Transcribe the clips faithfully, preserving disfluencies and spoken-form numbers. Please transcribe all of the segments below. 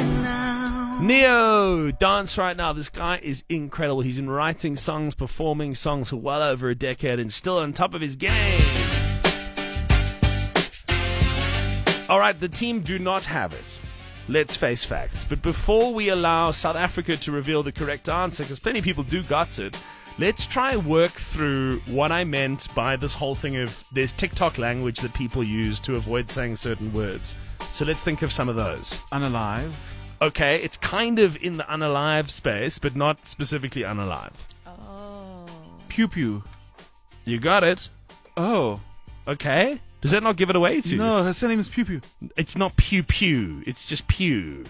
Neo, Dance Right Now. This guy is incredible. He's been writing songs, performing songs for well over a decade and still on top of his game. All right, the team do not have it. Let's face facts. But before we allow South Africa to reveal the correct answer, because plenty of people do got it, let's try and work through what I meant by this whole thing of there's TikTok language that people use to avoid saying certain words. So let's think of some of those. Unalive. Okay, it's kind of in the unalive space, but not specifically unalive. Oh. Pew pew. You got it. Oh. Okay. Does that not give it away to you? No, her surname is Pew Pew. It's not pew pew. It's just pew.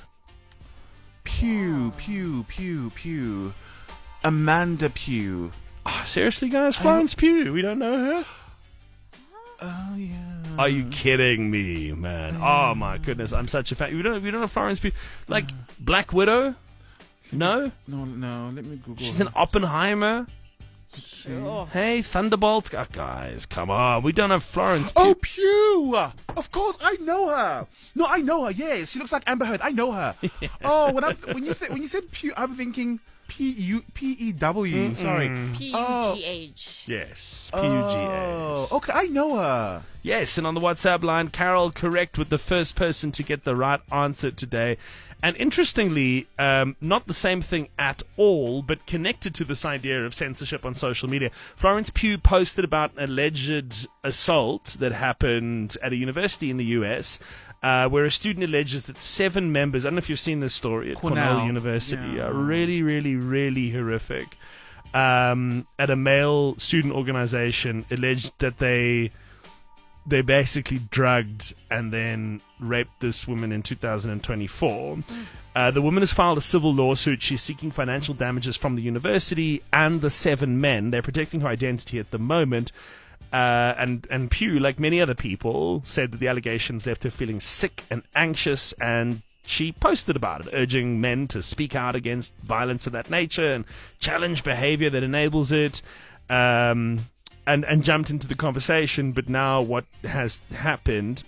Pew, pew, pew, pew. Amanda Pugh. Oh, seriously, guys? Florence Pugh. We don't know her? Oh, yeah. Are you kidding me, man? Oh, my goodness. I'm such a fan. We don't, we don't know Florence Pugh. Like, Black Widow? No? No, no. Let me Google. She's an Oppenheimer? Sure. Hey, Thunderbolt. Oh, guys, come on. We don't have Florence Pugh. Oh, Pew! Of course, I know her. No, I know her. Yes, she looks like Amber Heard. I know her. Yeah. Oh, when I when you th- when you said Pew, I'm thinking P U P E W. Mm-mm. Sorry, P U G H. Oh. Yes, P U G H. Oh, okay, I know her. Yes, and on the WhatsApp line, Carol, correct with the first person to get the right answer today. And interestingly, um, not the same thing at all, but connected to this idea of censorship on social media. Florence Pugh posted about an alleged assault that happened at a university in the U S, uh, where a student alleges that seven members, I don't know if you've seen this story at Cornell, Cornell University, yeah. are really, really, really horrific. Um, at a male student organization, alleged that they... They basically drugged and then raped this woman in two thousand twenty-four. Mm. Uh, the woman has filed a civil lawsuit. She's seeking financial damages from the university and the seven men. They're protecting her identity at the moment. Uh, and, and Pugh, like many other people, said that the allegations left her feeling sick and anxious, and she posted about it, urging men to speak out against violence of that nature and challenge behavior that enables it. Um... And, and jumped into the conversation, but now what has happened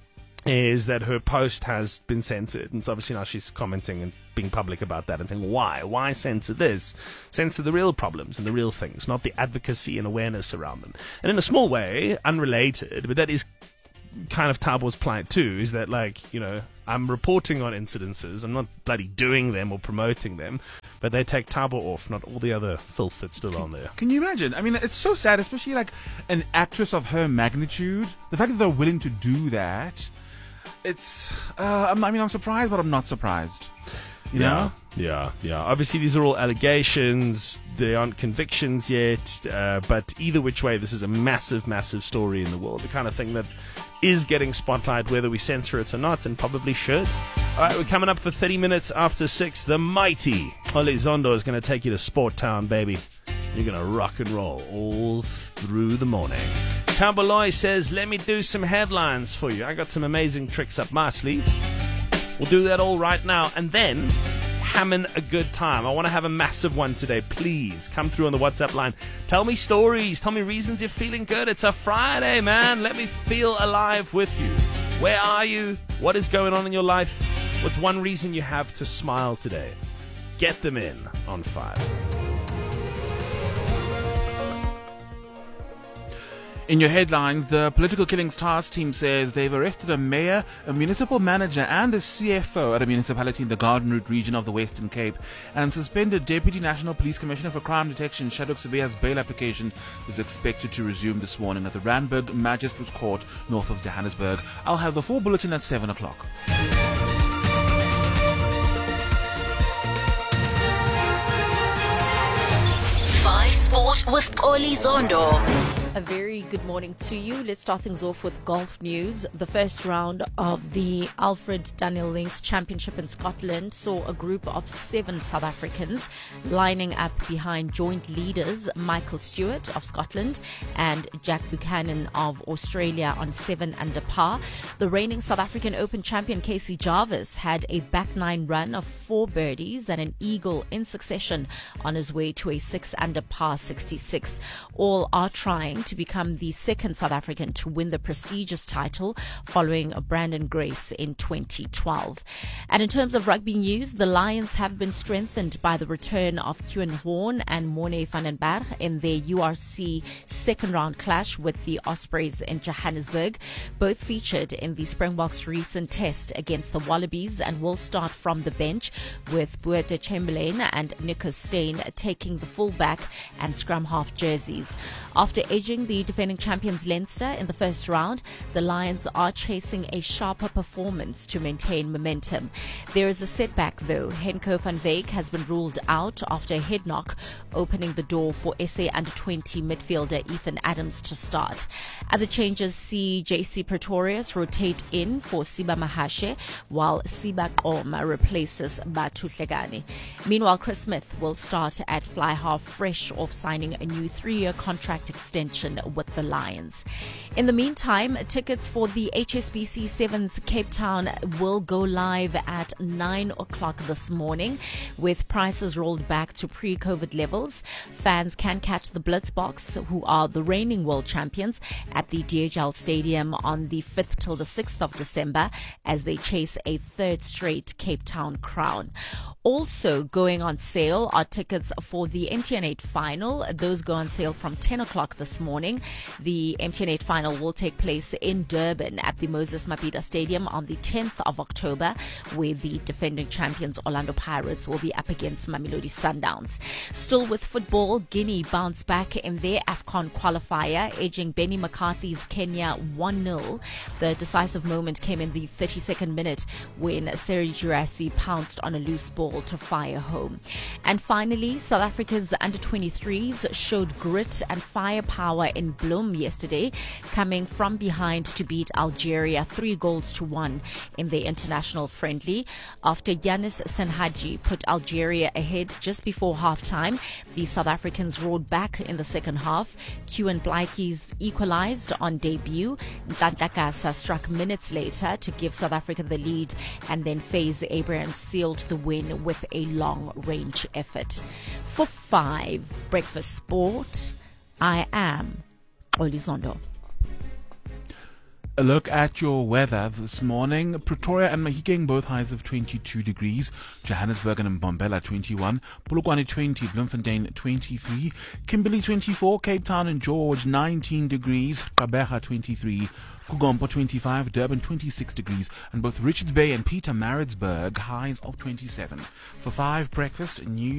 is that her post has been censored, and so obviously now she's commenting and being public about that and saying, why? Why censor this? Censor the real problems and the real things, not the advocacy and awareness around them. And in a small way, unrelated, but that is kind of Tabo's plight too, is that, like, you know, I'm reporting on incidences, I'm not bloody doing them or promoting them, but they take Tabo off, not all the other filth that's still on there. Can you imagine? I mean, it's so sad, especially like an actress of her magnitude. The fact that they're willing to do that, it's, uh, I mean, I'm surprised, but I'm not surprised. You yeah, know? Yeah, yeah. Obviously, these are all allegations. They aren't convictions yet, uh, but either which way, this is a massive, massive story in the world. The kind of thing that is getting spotlight, whether we censor it or not, and probably should. All right, we're coming up for thirty minutes after six. The mighty Ole Zondo is going to take you to Sport Town, baby. You're going to rock and roll all through the morning. Tambaloy says, let me do some headlines for you. I got some amazing tricks up my sleeve. We'll do that all right now, and then having a good time. I want to have a massive one today. Please come through on the WhatsApp line. Tell me stories. Tell me reasons you're feeling good. It's a Friday, man. Let me feel alive with you. Where are you? What is going on in your life? What's one reason you have to smile today? Get them in on five. In your headlines, the Political Killings Task Team says they've arrested a mayor, a municipal manager, and a C F O at a municipality in the Garden Route region of the Western Cape, and suspended Deputy National Police Commissioner for Crime Detection Shadok Sibiya's bail application is expected to resume this morning at the Randburg Magistrates Court north of Johannesburg. I'll have the full bulletin at seven o'clock. Five Sport with Ole Zondo. A very good morning to you. Let's start things off with golf news. The first round of the Alfred Daniel Links Championship in Scotland saw a group of seven South Africans lining up behind joint leaders Michael Stewart of Scotland and Jack Buchanan of Australia on seven under par. The reigning South African Open champion Casey Jarvis had a back nine run of four birdies and an eagle in succession on his way to a six under par sixty-six. All are trying to become the second South African to win the prestigious title following Brandon Grace in twenty twelve. And in terms of rugby news, the Lions have been strengthened by the return of Kieran Horn and Morne van den Berg in their U R C second round clash with the Ospreys in Johannesburg. Both featured in the Springboks' recent test against the Wallabies and will start from the bench, with Boete Chamberlain and Nico Steyn taking the fullback and scrum half jerseys. After edging the defending champions Leinster in the first round, the Lions are chasing a sharper performance to maintain momentum. There is a setback though. Henko van Wyk has been ruled out after a head knock, opening the door for S A under twenty midfielder Ethan Adams to start. Other changes see J C Pretorius rotate in for Siba Mahashe, while Siba Qoma replaces Batu Hlegane. Meanwhile, Chris Smith will start at fly half, fresh off signing a new three-year contract extension with the Lions. In the meantime, tickets for the H S B C Sevens Cape Town will go live at nine o'clock this morning, with prices rolled back to pre-COVID levels. Fans can catch the Blitzboks, who are the reigning world champions, at the D H L Stadium on the fifth till the sixth of December as they chase a third straight Cape Town crown. Also going on sale are tickets for the M T N eight final. Those go on sale from ten o'clock this morning. The M T N eight final will take place in Durban at the Moses Mabhida Stadium on the tenth of October, where the defending champions Orlando Pirates will be up against Mamelodi Sundowns. Still with football, Guinea bounced back in their AFCON qualifier, edging Benny McCarthy's Kenya one nil. The decisive moment came in the thirty-second minute when Seri Jurasi pounced on a loose ball to fire home. And finally, South Africa's under twenty-threes showed grit and firepower in bloom yesterday, coming from behind to beat Algeria three goals to one in their international friendly. After Yanis Senhaji put Algeria ahead just before halftime, the South Africans roared back in the second half. Qan Blaikies equalized on debut. Ntlantla struck minutes later to give South Africa the lead, and then Faze Abraham sealed the win with a long-range effort. For five Breakfast Sport, I am Xoli Zondo. A look at your weather this morning. Pretoria and Mahikeng both highs of twenty-two degrees. Johannesburg and Mbombela twenty-one. Polokwane twenty. Bloemfontein twenty-three. Kimberley twenty-four. Cape Town and George nineteen degrees. Gqeberha twenty-three. Kugompo twenty-five. Durban twenty-six degrees. And both Richards Bay and Pietermaritzburg highs of twenty-seven. For five Breakfast News.